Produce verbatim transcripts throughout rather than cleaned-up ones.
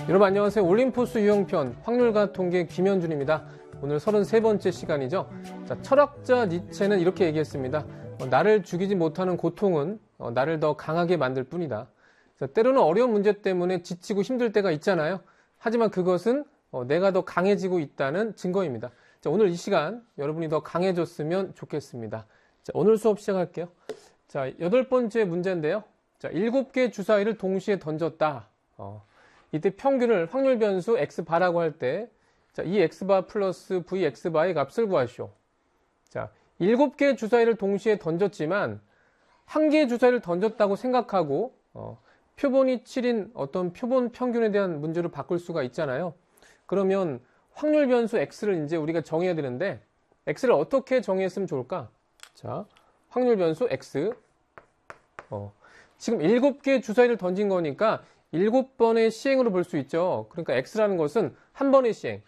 여러분 안녕하세요. 올림포스 유형편 확률과 통계 김현준입니다. 오늘 서른세 번째 시간이죠. 자, 철학자 니체는 이렇게 얘기했습니다. 어, 나를 죽이지 못하는 고통은 어, 나를 더 강하게 만들 뿐이다. 자, 때로는 어려운 문제 때문에 지치고 힘들 때가 있잖아요. 하지만 그것은 어, 내가 더 강해지고 있다는 증거입니다. 자, 오늘 이 시간 여러분이 더 강해졌으면 좋겠습니다. 자, 오늘 수업 시작할게요. 자, 여덟 번째 문제인데요. 자, 일곱 개 주사위를 동시에 던졌다. 어, 이때 평균을 확률 변수 x바라고 할 때, 자, 이 x바 플러스 v x바의 값을 구하시오. 자, 일곱 개 주사위를 동시에 던졌지만, 한 개의 주사위를 던졌다고 생각하고, 어, 표본이 칠인 어떤 표본 평균에 대한 문제로 바꿀 수가 있잖아요. 그러면 확률 변수 x를 이제 우리가 정해야 되는데, x를 어떻게 정했으면 좋을까? 자, 확률 변수 x. 어, 지금 일곱 개 주사위를 던진 거니까, 일곱 번의 시행으로 볼 수 있죠. 그러니까 x라는 것은 한 번의 시행.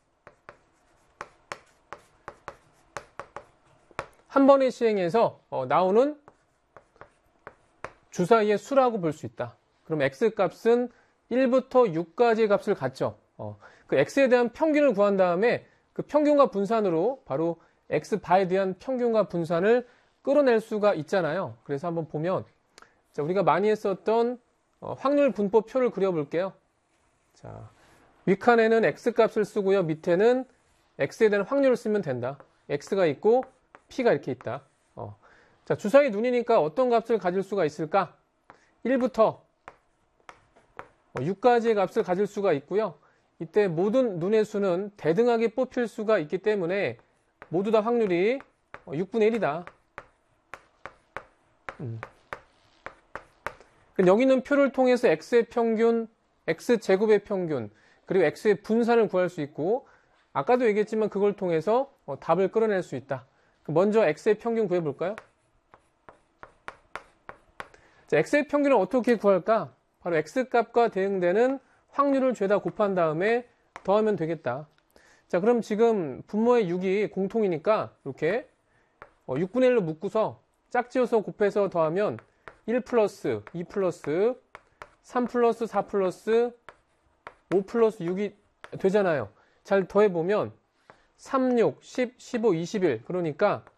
한 번의 시행에서 어, 나오는 주사위의 수라고 볼 수 있다. 그럼 x 값은 일부터 육까지의 값을 갖죠. 어, 그 x에 대한 평균을 구한 다음에 그 평균과 분산으로 바로 x바에 대한 평균과 분산을 끌어낼 수가 있잖아요. 그래서 한번 보면 자, 우리가 많이 했었던 어, 확률 분포표를 그려볼게요. 자, 윗칸에는 x값을 쓰고요. 밑에는 x에 대한 확률을 쓰면 된다. x가 있고 p가 이렇게 있다. 어. 자, 주사위 눈이니까 어떤 값을 가질 수가 있을까? 일부터 육까지의 값을 가질 수가 있고요. 이때 모든 눈의 수는 대등하게 뽑힐 수가 있기 때문에 모두 다 확률이 육분의 일이다. 음. 여기 있는 표를 통해서 x의 평균, x제곱의 평균, 그리고 x의 분산을 구할 수 있고, 아까도 얘기했지만 그걸 통해서 답을 끌어낼 수 있다. 먼저 x의 평균 구해볼까요? 자, x의 평균을 어떻게 구할까? 바로 x값과 대응되는 확률을 죄다 곱한 다음에 더하면 되겠다. 자, 그럼 지금 분모의 육이 공통이니까 이렇게 육분의 일로 묶고서 짝지어서 곱해서 더하면 일 플러스 이 플러스 삼 플러스 사 플러스 오 플러스 육이 되잖아요. 잘 더해보면 삼, 육, 십, 십오, 이십일 그러니까